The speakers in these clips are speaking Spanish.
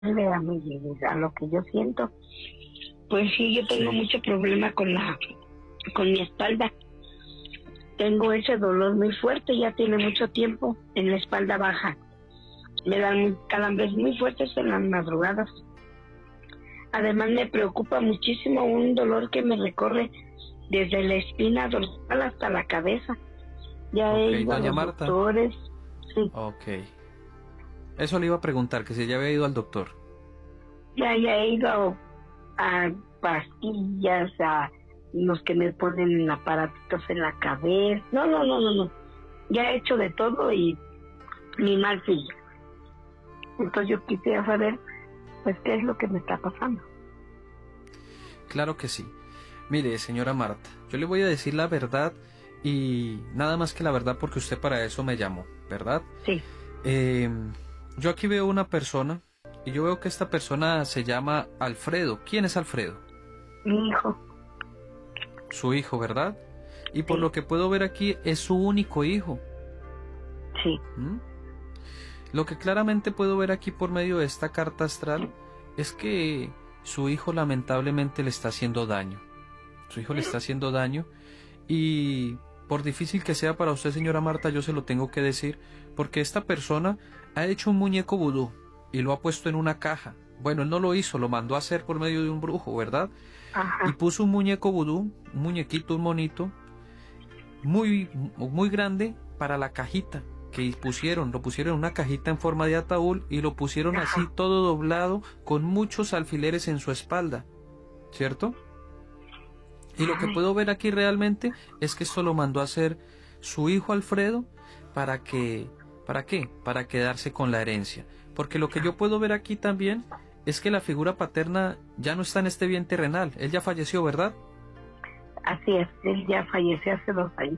a a lo que yo siento. Pues sí, yo tengo Sí. mucho problema con mi espalda. Tengo ese dolor muy fuerte, ya tiene mucho tiempo en la espalda baja. Me dan calambres muy fuertes en las madrugadas. Además me preocupa muchísimo un dolor que me recorre desde la espina dorsal hasta la cabeza. Ya Ok, he ido a doña los Marta. doctores. Sí, Ok. Eso le iba a preguntar, que si ya había ido al doctor. ya he ido a pastillas, a los que me ponen aparatitos en la cabeza. No. Ya he hecho de todo y ni mal sigue. Entonces yo quisiera saber, pues, qué es lo que me está pasando. Claro que sí. Mire, señora Marta, yo le voy a decir la verdad y nada más que la verdad porque usted para eso me llamó, ¿verdad? Sí, Yo aquí veo una persona y yo veo que esta persona se llama Alfredo. ¿Quién es Alfredo? mi hijo, Su hijo, ¿verdad? Y por sí, lo que puedo ver aquí es su único hijo. sí, ¿Mm? Lo que claramente puedo ver aquí por medio de esta carta astral es que su hijo lamentablemente le está haciendo daño. Su hijo le está haciendo daño y por difícil que sea para usted, señora Marta, yo se lo tengo que decir, porque esta persona ha hecho un muñeco vudú y lo ha puesto en una caja. Bueno, él no lo hizo, lo mandó a hacer por medio de un brujo, ¿verdad? Y ajá, puso un muñeco vudú, un muñequito, un monito, muy grande para la cajita que pusieron. Lo pusieron en una cajita en forma de ataúd y lo pusieron así ajá, todo doblado con muchos alfileres en su espalda, ¿cierto? Y lo que ay, puedo ver aquí realmente es que esto lo mandó a hacer su hijo Alfredo para que, ¿para qué? Para quedarse con la herencia. Porque lo que yo puedo ver aquí también es que la figura paterna ya no está en este bien terrenal. Él ya falleció, ¿verdad? así es, él ya falleció hace 2 años.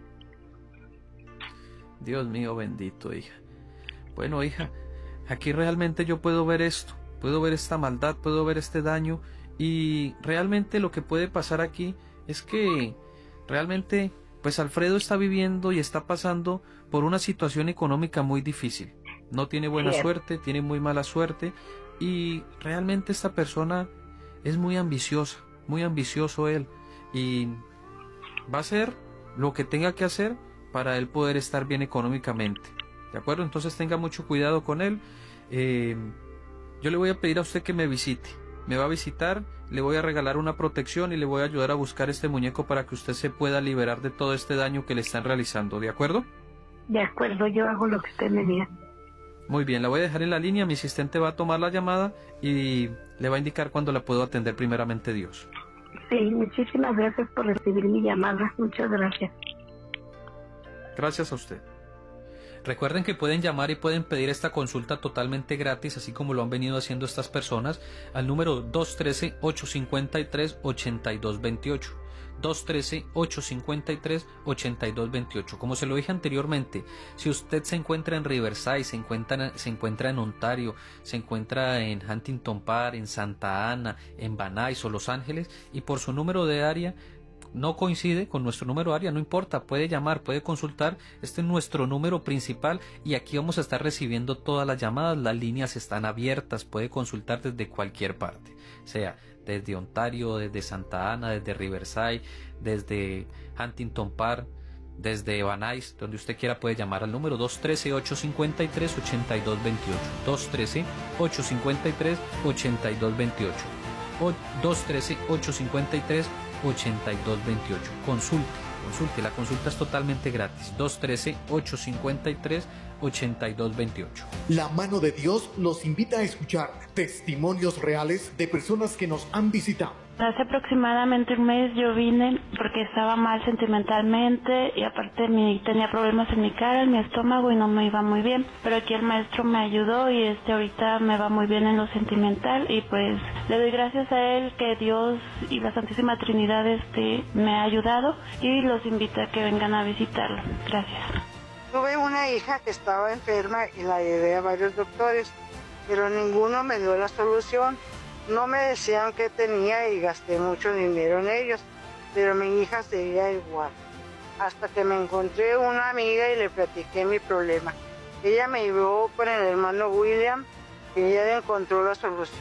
Dios mío bendito, hija. Bueno, hija, aquí realmente yo puedo ver esto, puedo ver esta maldad, puedo ver este daño y realmente lo que puede pasar aquí es que realmente pues Alfredo está viviendo y está pasando por una situación económica muy difícil. No tiene Sí buena es, suerte, tiene muy mala suerte y realmente esta persona es muy ambiciosa, muy ambicioso él y va a hacer lo que tenga que hacer para él poder estar bien económicamente. ¿De acuerdo? Entonces tenga mucho cuidado con él. Eh, yo le voy a pedir a usted que me visite. Me va a visitar, le voy a regalar una protección y le voy a ayudar a buscar este muñeco para que usted se pueda liberar de todo este daño que le están realizando. ¿De acuerdo? de acuerdo, yo hago lo que usted me diga. Muy bien, la voy a dejar en la línea. Mi asistente va a tomar la llamada y le va a indicar cuándo la puedo atender primeramente Dios. Sí, muchísimas gracias por recibir mi llamada, muchas gracias. Gracias a usted. Recuerden que pueden llamar y pueden pedir esta consulta totalmente gratis, así como lo han venido haciendo estas personas, al número 213-853-8228. 213-853-8228. Como se lo dije anteriormente, si usted se encuentra en Riverside, se encuentra en Ontario, se encuentra en Huntington Park, en Santa Ana, en Van Nuys o Los Ángeles, y por su número de área no coincide con nuestro número área, no importa, puede llamar, puede consultar, este es nuestro número principal y aquí vamos a estar recibiendo todas las llamadas, las líneas están abiertas, puede consultar desde cualquier parte, sea desde Ontario, desde Santa Ana, desde Riverside, desde Huntington Park, desde Van Nuys, donde usted quiera puede llamar al número 213-853-8228, 213-853-8228 o 213-853-8228. Consulte, la consulta es totalmente gratis. 213-853-8228. La mano de Dios nos invita a escuchar testimonios reales de personas que nos han visitado. Hace aproximadamente un mes yo vine porque estaba mal sentimentalmente y aparte tenía problemas en mi cara, en mi estómago y no me iba muy bien. Pero aquí el maestro me ayudó y ahorita me va muy bien en lo sentimental y pues le doy gracias a él que Dios y la Santísima Trinidad me ha ayudado y los invito a que vengan a visitarlo. Gracias. Tuve una hija que estaba enferma y la llevé a varios doctores, pero ninguno me dio la solución. No me decían qué tenía y gasté mucho dinero en ellos, pero mi hija seguía igual. Hasta que me encontré una amiga y le platiqué mi problema. Ella me llevó con el hermano William que ella encontró la solución.